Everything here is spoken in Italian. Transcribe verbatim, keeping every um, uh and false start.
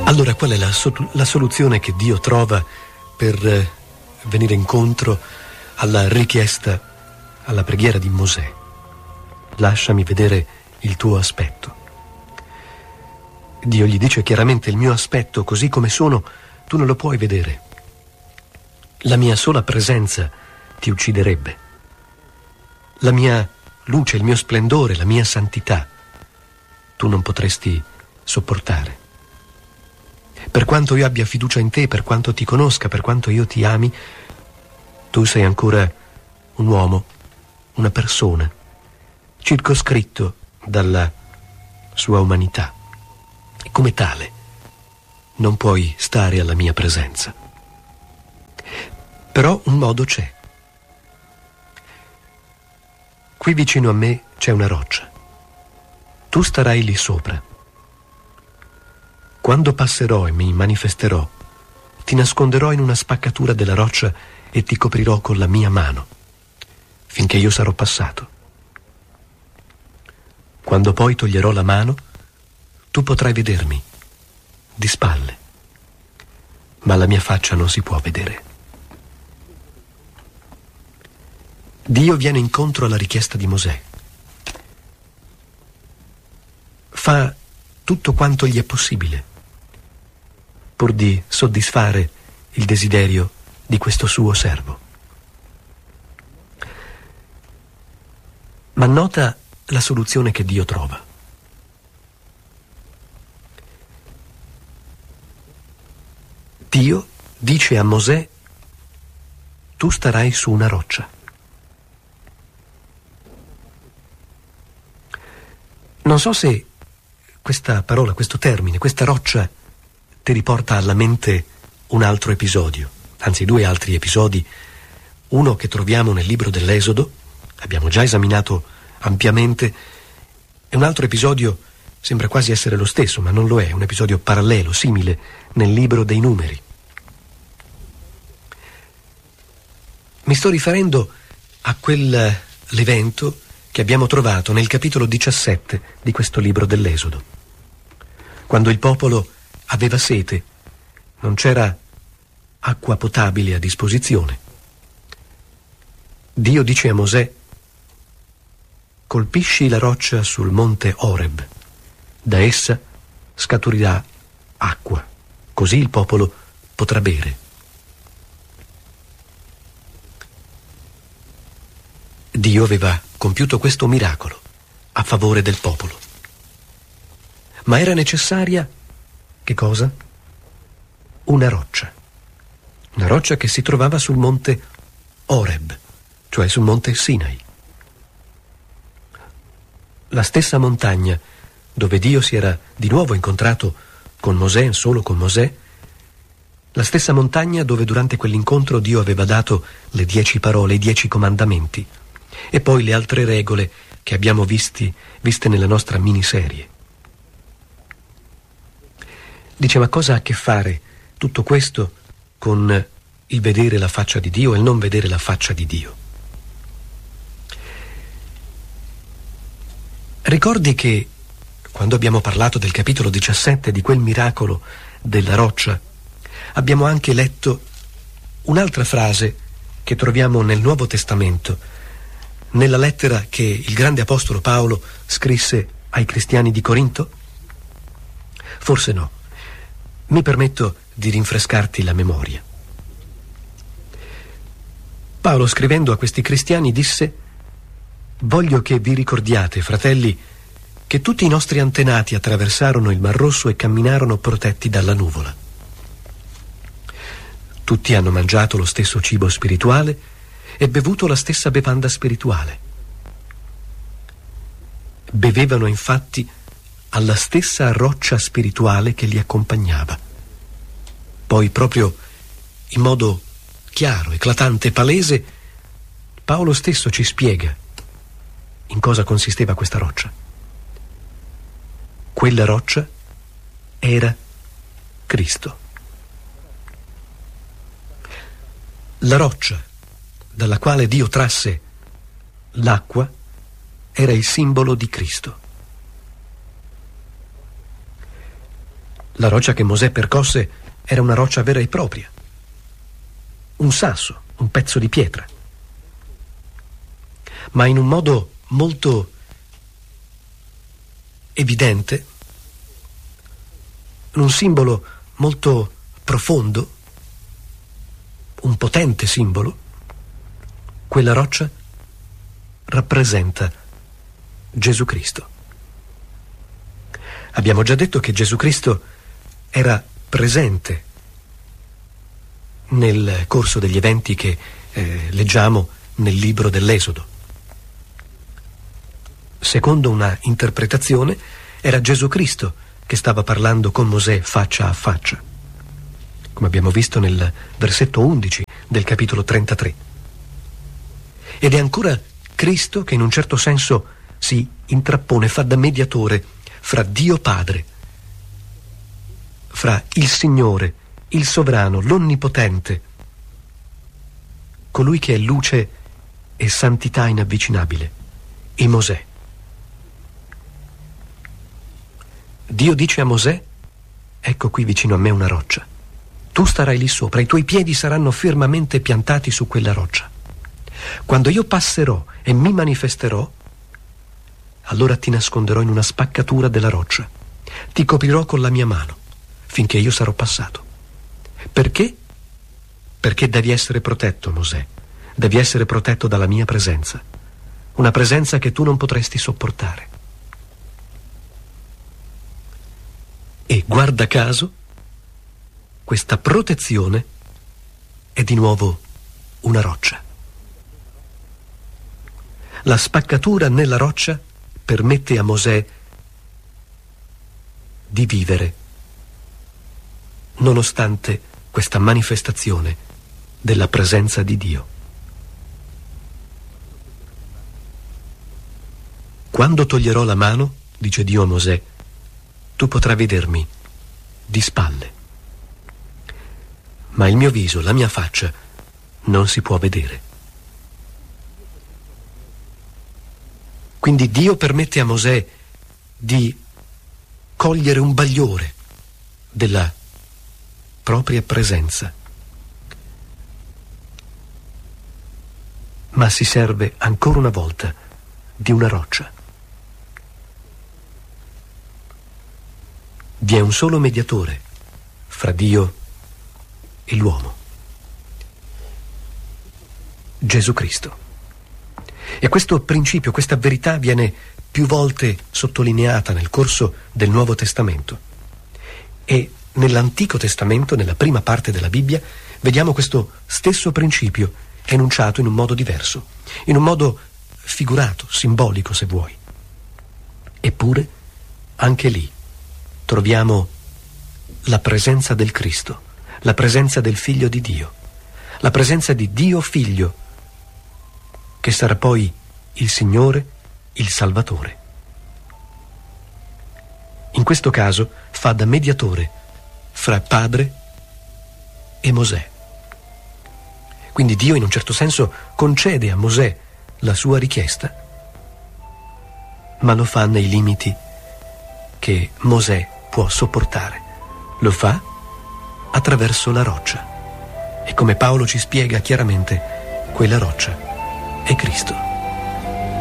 Allora, qual è la, so- la soluzione che Dio trova per eh, venire incontro alla richiesta, alla preghiera di Mosè? Lasciami vedere il tuo aspetto. Dio gli dice chiaramente: il mio aspetto, così come sono, tu non lo puoi vedere. La mia sola presenza ti ucciderebbe. La mia luce, il mio splendore, la mia santità, tu non potresti sopportare. Per quanto io abbia fiducia in te, per quanto ti conosca, per quanto io ti ami, tu sei ancora un uomo, una persona, circoscritto dalla sua umanità. E come tale non puoi stare alla mia presenza. Però un modo c'è. Qui vicino a me c'è una roccia. Tu starai lì sopra. Quando passerò e mi manifesterò, ti nasconderò in una spaccatura della roccia e ti coprirò con la mia mano, finché io sarò passato. Quando poi toglierò la mano, tu potrai vedermi, di spalle, ma la mia faccia non si può vedere. Dio viene incontro alla richiesta di Mosè. Fa tutto quanto gli è possibile, pur di soddisfare il desiderio di questo suo servo. Ma nota la soluzione che Dio trova. Dio dice a Mosè: tu starai su una roccia. Non so se questa parola, questo termine, questa roccia ti riporta alla mente un altro episodio, anzi due altri episodi, uno che troviamo nel libro dell'Esodo, abbiamo già esaminato ampiamente, e un altro episodio sembra quasi essere lo stesso, ma non lo è, un episodio parallelo, simile, nel libro dei Numeri. Mi sto riferendo a quell'evento che abbiamo trovato nel capitolo diciassette di questo libro dell'Esodo, quando il popolo aveva sete, non c'era acqua potabile a disposizione. Dio dice a Mosè: colpisci la roccia sul monte Oreb, da essa scaturirà acqua, così il popolo potrà bere. Dio aveva compiuto questo miracolo a favore del popolo. Ma era necessaria, che cosa? Una roccia. Una roccia che si trovava sul monte Oreb, cioè sul monte Sinai. La stessa montagna dove Dio si era di nuovo incontrato con Mosè, solo con Mosè, la stessa montagna dove durante quell'incontro Dio aveva dato le dieci parole, i dieci comandamenti, e poi le altre regole che abbiamo visti, viste nella nostra miniserie. Dice: ma cosa ha a che fare tutto questo con il vedere la faccia di Dio e il non vedere la faccia di Dio? Ricordi che quando abbiamo parlato del capitolo diciassette, di quel miracolo della roccia, abbiamo anche letto un'altra frase che troviamo nel Nuovo Testamento, nella lettera che il grande apostolo Paolo scrisse ai cristiani di Corinto? Forse no. Mi permetto di rinfrescarti la memoria. Paolo, scrivendo a questi cristiani, disse: voglio che vi ricordiate, fratelli, che tutti i nostri antenati attraversarono il Mar Rosso e camminarono protetti dalla nuvola. Tutti hanno mangiato lo stesso cibo spirituale e bevuto la stessa bevanda spirituale. Bevevano infatti alla stessa roccia spirituale che li accompagnava. Poi, proprio in modo chiaro, eclatante, palese, Paolo stesso ci spiega in cosa consisteva questa roccia. Quella roccia era Cristo. La roccia dalla quale Dio trasse l'acqua era il simbolo di Cristo. La roccia che Mosè percosse era una roccia vera e propria, un sasso, un pezzo di pietra, ma in un modo molto evidente, un simbolo molto profondo, un potente simbolo. Quella roccia rappresenta Gesù Cristo. Abbiamo già detto che Gesù Cristo era presente nel corso degli eventi che eh, leggiamo nel libro dell'Esodo. Secondo una interpretazione, era Gesù Cristo che stava parlando con Mosè faccia a faccia, come abbiamo visto nel versetto undici del capitolo trentatré. Ed è ancora Cristo che in un certo senso si intrappone, fa da mediatore fra Dio Padre, fra il Signore, il Sovrano, l'Onnipotente, colui che è luce e santità inavvicinabile, e Mosè. Dio dice a Mosè: ecco qui vicino a me una roccia, tu starai lì sopra, i tuoi piedi saranno fermamente piantati su quella roccia. Quando io passerò e mi manifesterò, allora ti nasconderò in una spaccatura della roccia, ti coprirò con la mia mano finché io sarò passato. Perché? Perché devi essere protetto, Mosè, devi essere protetto dalla mia presenza, una presenza che tu non potresti sopportare. E guarda caso, questa protezione è di nuovo una roccia. La spaccatura nella roccia permette a Mosè di vivere, nonostante questa manifestazione della presenza di Dio. Quando toglierò la mano, dice Dio a Mosè, tu potrai vedermi di spalle, ma il mio viso, la mia faccia, non si può vedere. Quindi Dio permette a Mosè di cogliere un bagliore della propria presenza, ma si serve ancora una volta di una roccia. Vi è un solo mediatore fra Dio e l'uomo, Gesù Cristo. E questo principio, questa verità viene più volte sottolineata nel corso del Nuovo Testamento. E nell'Antico Testamento, nella prima parte della Bibbia, vediamo questo stesso principio enunciato in un modo diverso, in un modo figurato, simbolico se vuoi. Eppure, anche lì, troviamo la presenza del Cristo, la presenza del Figlio di Dio, la presenza di Dio Figlio, che sarà poi il Signore, il Salvatore. In questo caso fa da mediatore fra Padre e Mosè. Quindi Dio in un certo senso concede a Mosè la sua richiesta, ma lo fa nei limiti che Mosè può sopportare. Lo fa attraverso la roccia. E come Paolo ci spiega chiaramente, quella roccia è Cristo.